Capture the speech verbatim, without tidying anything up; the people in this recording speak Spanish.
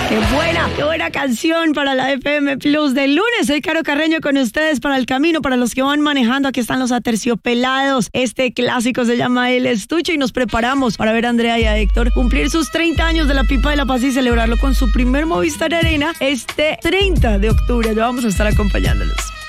Qué buena, qué buena canción para la F M Plus del lunes. Soy Caro Carreño con ustedes para el camino, para los que van manejando. Aquí están los Aterciopelados. Este clásico se llama El Estuche y nos preparamos para ver a Andrea y a Héctor cumplir sus treinta años de la Pipa de la Paz y celebrarlo con su primer Movistar Arena este treinta de octubre. Ya vamos a estar acompañándolos.